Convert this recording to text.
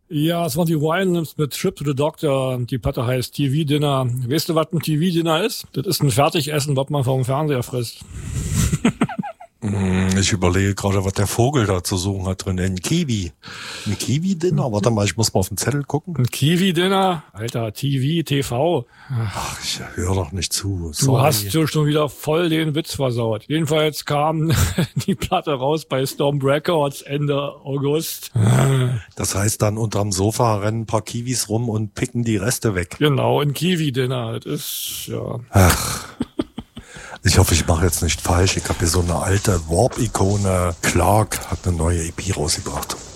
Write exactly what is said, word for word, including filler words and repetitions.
Ja, es waren die Winans mit Trip to the Doctor. Die Platte heißt T V-Dinner. Weißt du, was ein T V-Dinner ist? Das ist ein Fertigessen, was man vom Fernseher frisst. Ich überlege gerade, was der Vogel da zu suchen hat drin. Ein Kiwi. Ein Kiwi-Dinner? Warte mal, ich muss mal auf den Zettel gucken. Ein Kiwi-Dinner? Alter, T V, T V. Ach, ich höre doch nicht zu. Sorry. Du hast so schon wieder voll den Witz versaut. Jedenfalls kam die Platte raus bei Storm Records Ende August. Das heißt dann unterm Sofa rennen ein paar Kiwis rum und picken die Reste weg. Genau, ein Kiwi-Dinner. Das ist, ja... Ach... Ich hoffe, ich mache jetzt nicht falsch. Ich habe hier so eine alte Warp-Ikone. Clark hat eine neue E P rausgebracht.